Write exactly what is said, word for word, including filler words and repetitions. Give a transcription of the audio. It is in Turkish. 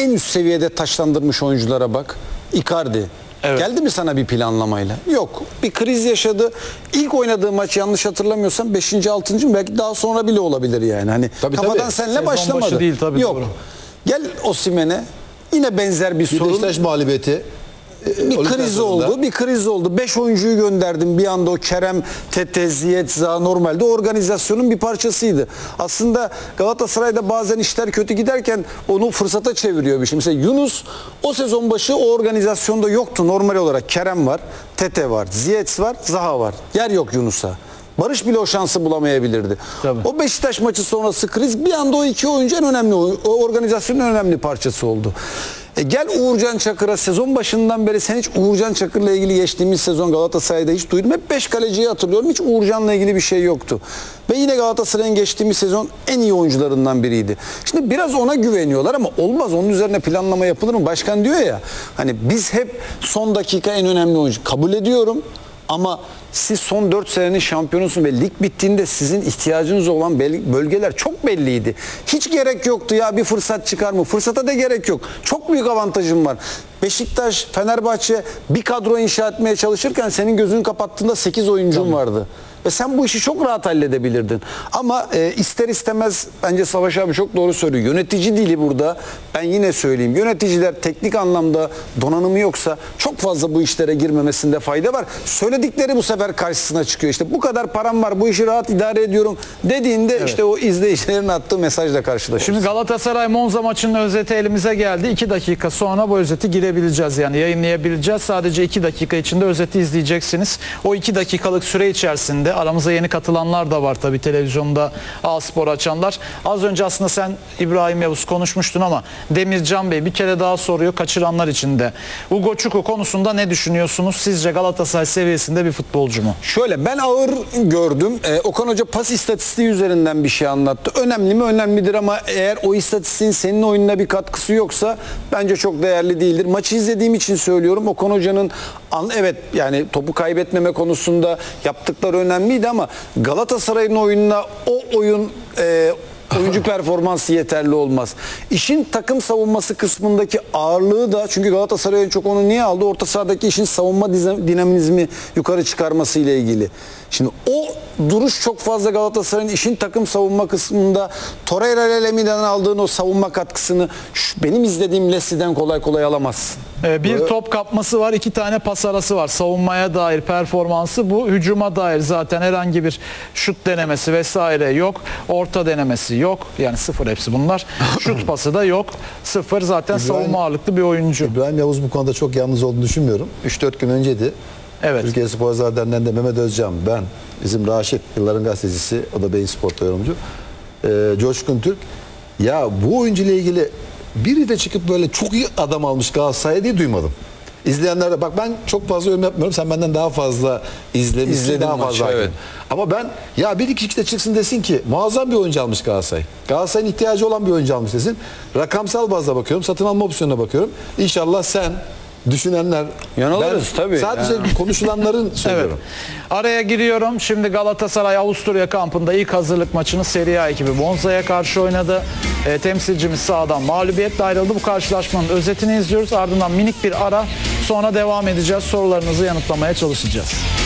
en üst seviyede taşlandırmış oyunculara bak. Icardi. Evet. Geldi mi sana bir planlamayla? Yok. Bir kriz yaşadı. İlk oynadığı maç yanlış hatırlamıyorsam beşinci altıncı belki daha sonra bile olabilir yani. Hani tabii, kafadan tabii. seninle Sezon başlamadı. başı değil, tabii, yok. doğru. Gel Osimhen'e. Yine benzer bir, Bir sorun. Beşiktaş mağlubiyeti. Bir kriz oldu. Bir kriz oldu. Beş oyuncuyu gönderdim. Bir anda o Kerem, Tete, Ziyech, Zaha normalde organizasyonun bir parçasıydı. Aslında Galatasaray'da bazen işler kötü giderken onu fırsata çeviriyor bir şey. Mesela Yunus o sezon başı o organizasyonda yoktu normal olarak. Kerem var, Tete var, Ziyech var, Zaha var. Yer yok Yunus'a. Barış bile o şansı bulamayabilirdi. Tabii. O Beşiktaş maçı sonrası kriz bir anda o iki oyuncu en önemli, o organizasyonun en önemli parçası oldu. E gel Uğurcan Çakır'a, sezon başından beri sen hiç Uğurcan Çakır'la ilgili geçtiğimiz sezon Galatasaray'da hiç duydum. Hep beş kaleciyi hatırlıyorum. Hiç Uğurcan'la ilgili bir şey yoktu. Ve yine Galatasaray'ın geçtiğimiz sezon en iyi oyuncularından biriydi. Şimdi biraz ona güveniyorlar ama olmaz. Onun üzerine planlama yapılır mı? Başkan diyor ya hani biz hep son dakika en önemli oyuncu. Kabul ediyorum. Ama siz son dört senenin şampiyonusunuz ve lig bittiğinde sizin ihtiyacınız olan bölgeler çok belliydi. Hiç gerek yoktu ya bir fırsat çıkar mı? Fırsata da gerek yok. Çok büyük avantajım var. Beşiktaş, Fenerbahçe bir kadro inşa etmeye çalışırken senin gözünü kapattığında sekiz oyuncun Tabii. vardı. Ve sen bu işi çok rahat halledebilirdin. Ama e, ister istemez bence Savaş abi çok doğru söylüyor. Yönetici dili burada. Ben yine söyleyeyim. Yöneticiler teknik anlamda donanımı yoksa çok fazla bu işlere girmemesinde fayda var. Söyledikleri bu sefer karşısına çıkıyor. İşte bu kadar param var bu işi rahat idare ediyorum dediğinde evet. işte o izleyicilerin attığı mesajla karşılaşıyoruz. Şimdi Galatasaray Monza maçının özeti elimize geldi. iki dakika sonra bu özeti girebileceğiz yani yayınlayabileceğiz. Sadece iki dakika içinde özeti izleyeceksiniz. O iki dakikalık süre içerisinde aramıza yeni katılanlar da var tabii televizyonda A-Spor açanlar. Az önce aslında sen İbrahim Yavuz konuşmuştun ama Demircan Bey bir kere daha soruyor kaçıranlar için de. Ugo Çuku konusunda ne düşünüyorsunuz? Sizce Galatasaray seviyesinde bir futbolcu mu? Şöyle ben ağır gördüm. Ee, Okan Hoca pas istatistiği üzerinden bir şey anlattı. Önemli mi? Önemlidir ama eğer o istatistiğin senin oyununa bir katkısı yoksa bence çok değerli değildir. Maçı izlediğim için söylüyorum. Okan Hoca'nın evet yani topu kaybetmeme konusunda yaptıkları önemliydi ama Galatasaray'ın oyununa o oyun e, oyuncu performansı yeterli olmaz. İşin takım savunması kısmındaki ağırlığı da çünkü Galatasaray en çok onu niye aldı? Orta sahadaki işin savunma dinamizmi yukarı çıkarması ile ilgili. Şimdi o duruş çok fazla Galatasaray'ın işin takım savunma kısmında Torreira ile Lemi'den aldığın o savunma katkısını şu, benim izlediğim Leslie'den kolay kolay alamazsın. Ee, bir Böyle... top kapması var, iki tane pas arası var. Savunmaya dair performansı bu. Hücuma dair zaten herhangi bir şut denemesi vesaire yok. Orta denemesi yok. Yani sıfır hepsi bunlar. Şut pası da yok. Sıfır zaten İbrahim, savunma ağırlıklı bir oyuncu. İbrahim Yavuz bu konuda çok yalnız olduğunu düşünmüyorum. üç dört gün önceydi. Evet. Türkiye Sporcular Derneği'nde Mehmet Özcan, ben, bizim Raşit, yılların gazetecisi, o da Beyin Spor'da yorumcu. Ee, Coşkun Türk. Ya bu oyuncu ile ilgili biri de çıkıp böyle çok iyi adam almış Galatasaray'a diye duymadım. İzleyenler de bak ben çok fazla yorum yapmıyorum. Sen benden daha fazla izlemişsin. İzledim daha fazla. Maçı, evet. Ama ben ya bir iki kişi de çıksın desin ki muazzam bir oyuncu almış Galatasaray. Galatasaray'ın ihtiyacı olan bir oyuncu almış desin. Rakamsal bazda bakıyorum. Satın alma opsiyonuna bakıyorum. İnşallah sen düşünenler yanılırız tabii. Sadece yani. Konuşulanların söylüyorum. Evet. Araya giriyorum. Şimdi Galatasaray Avusturya kampında ilk hazırlık maçını Serie A ekibi Monza'ya karşı oynadı. E, temsilcimiz sahadan mağlubiyetle ayrıldı. Bu karşılaşmanın özetini izliyoruz. Ardından minik bir ara sonra devam edeceğiz. Sorularınızı yanıtlamaya çalışacağız.